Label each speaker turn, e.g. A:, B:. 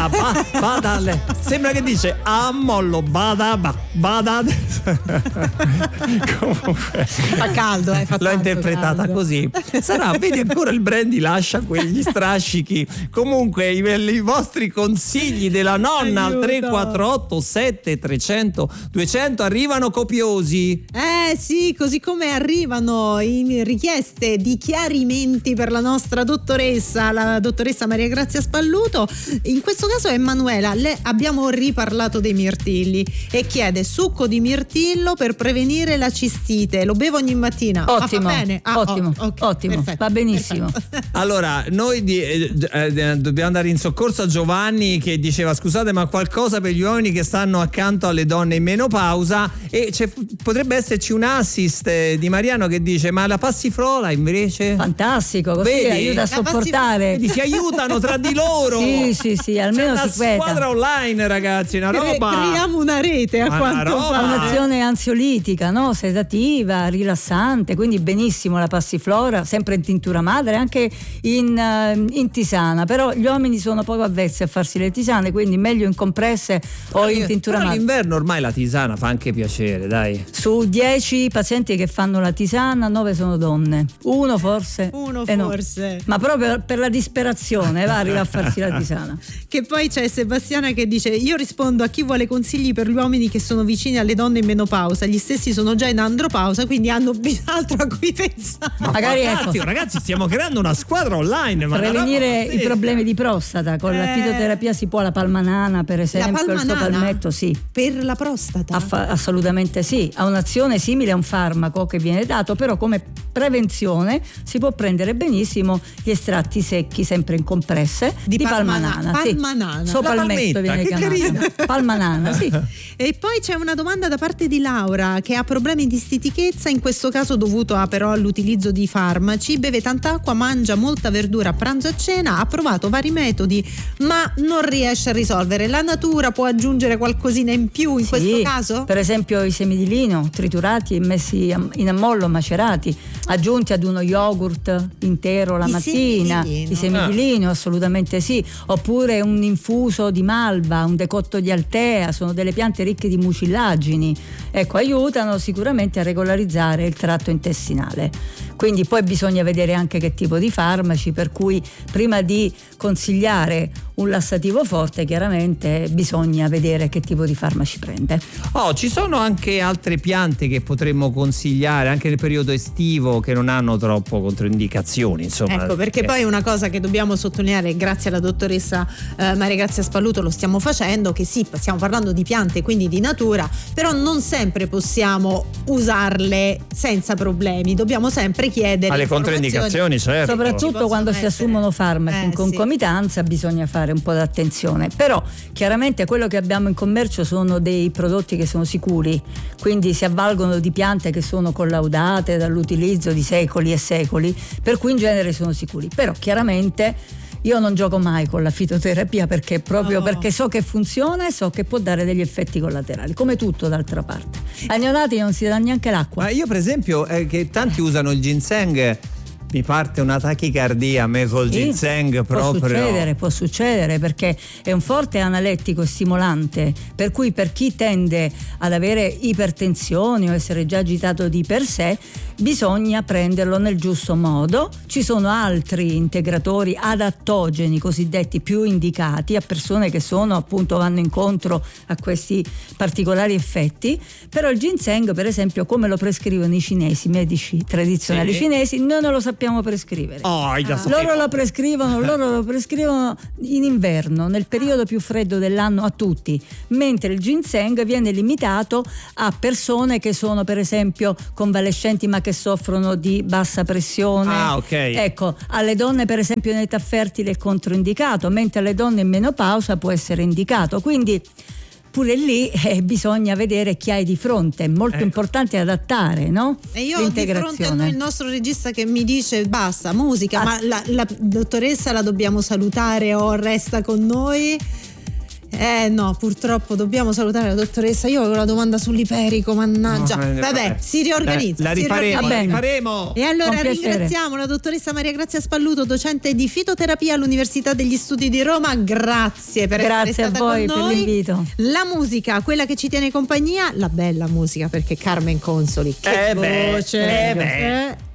A: sembra che dice ammollo bada. Comunque
B: fa caldo,
A: l'ho interpretata
B: caldo.
A: Così sarà, vedi, ancora il Brandy lascia quegli strascichi. Comunque i vostri consigli della nonna al 348 7300 200 arrivano copiosi.
B: Sì, così come arrivano in richieste di chiarimenti per la nostra dottoressa, la dottoressa Maria Grazia Spalluto. In questo caso è Emanuela. Abbiamo riparlato dei mirtilli e chiede succo di mirtillo per prevenire la cistite. Lo bevo ogni mattina.
C: Ottimo,
B: va bene?
C: ottimo,
B: okay,
C: ottimo,
B: perfetto,
C: va benissimo.
B: perfetto.
A: Allora, noi dobbiamo andare in soccorso a Giovanni che diceva: scusate, ma qualcosa per gli uomini che stanno accanto alle donne in menopausa, e potrebbe esserci un assist di Mariano che dice: ma la passiflora invece?
C: Fantastico, così aiuta a sopportare.
A: Si aiutano tra di loro.
C: Sì, almeno
A: c'è
C: si quieta.
A: Una squadra online, ragazzi, una roba.
B: Creiamo una rete a quanto pare.
C: Un'azione ansiolitica, no? Sedativa, rilassante, quindi benissimo la passiflora, sempre in tintura madre, anche in tisana, però gli uomini sono poco avvezzi a farsi le tisane, quindi meglio in compresse o in tintura madre.
A: All'inverno ormai la tisana fa anche piacere, dai.
C: Su 10 pazienti che fanno la tisana, 9 sono donne. Uno forse.
B: No.
C: Ma proprio per la disperazione arriva a farsi la tisana.
B: Che poi c'è Sebastiana che dice: io rispondo a chi vuole consigli per gli uomini che sono vicini alle donne in menopausa, gli stessi sono già in andropausa, quindi hanno altro a cui pensare.
C: Magari
A: ragazzi, stiamo creando una squadra online.
C: Prevenire i problemi di prostata con la fitoterapia si può, la palmanana per esempio, il suo palmetto, sì.
B: Per la prostata?
C: Assolutamente sì, ha un'azione simile a un farmaco che viene dato, però come prevenzione si può prendere benissimo gli estratti secchi, sempre in compresse, di palmanana.
B: Palmanana.
C: Suo palmetto viene chiamato. Palmanana, sì.
B: E poi c'è una domanda da parte di Laura che ha problemi di stitichezza, in questo caso dovuto però all'utilizzo di farmaci. Beve tanta acqua, mangia molta verdura a pranzo e a cena, ha provato vari metodi ma non riesce a risolvere. La natura può aggiungere qualcosina in più in questo caso?
C: Per esempio i semi di lino triturati e messi in ammollo, macerati, aggiunti ad uno yogurt intero la mattina. I semi di lino, assolutamente sì. Oppure un infuso di malva, un decotto di altea, sono delle piante ricche di mucillagini. Ecco, aiutano sicuramente a regolarizzare il tratto intestinale. Quindi poi bisogna vedere anche che tipo di farmaci, per cui prima di consigliare un lassativo forte chiaramente bisogna vedere che tipo di farmaci prende.
A: Ci sono anche altre piante che potremmo consigliare anche nel periodo estivo che non hanno troppo controindicazioni, insomma.
B: Ecco, perché poi una cosa che dobbiamo sottolineare, grazie alla dottoressa Maria Grazia Spalluto lo stiamo facendo, che sì, stiamo parlando di piante, quindi di natura, però non sempre possiamo usarle senza problemi, dobbiamo sempre chiedere
A: alle controindicazioni, certo.
C: Soprattutto quando si assumono farmaci in concomitanza bisogna fare un po' d'attenzione, però chiaramente quello che abbiamo in commercio sono dei prodotti che sono sicuri, quindi si avvalgono di piante che sono collaudate dall'utilizzo di secoli e secoli, per cui in genere sono sicuri. Però chiaramente io non gioco mai con la fitoterapia perché so che funziona e so che può dare degli effetti collaterali, come tutto d'altra parte. Ai neonati non si dà neanche l'acqua.
A: Ma io per esempio che tanti usano il ginseng, mi parte una tachicardia a me col ginseng proprio.
C: Può succedere perché è un forte analettico e stimolante, per cui per chi tende ad avere ipertensione o essere già agitato di per sé bisogna prenderlo nel giusto modo. Ci sono altri integratori adattogeni cosiddetti più indicati a persone che vanno incontro a questi particolari effetti, però il ginseng per esempio, come lo prescrivono i cinesi, medici tradizionali cinesi, noi non lo sappiamo prescrivere. Loro lo prescrivono in inverno, nel periodo più freddo dell'anno, a tutti, mentre il ginseng viene limitato a persone che sono per esempio convalescenti ma che soffrono di bassa pressione. Ecco, alle donne per esempio in età fertile è controindicato, mentre alle donne in menopausa può essere indicato, quindi pure lì bisogna vedere chi hai di fronte, è molto importante adattare, no?
B: E io ho di fronte a noi il nostro regista che mi dice basta, musica, ma la dottoressa la dobbiamo salutare o resta con noi? No, purtroppo dobbiamo salutare la dottoressa. Io avevo la domanda sull'iperico, mannaggia. Vabbè, si riorganizza.
A: La rifaremo.
B: E allora ringraziamo la dottoressa Maria Grazia Spalluto, docente di fitoterapia all'Università degli Studi di Roma. Grazie per essere stata con noi.
C: Grazie a voi per l'invito.
B: La musica, quella che ci tiene compagnia, la bella musica, perché Carmen Consoli, che voce.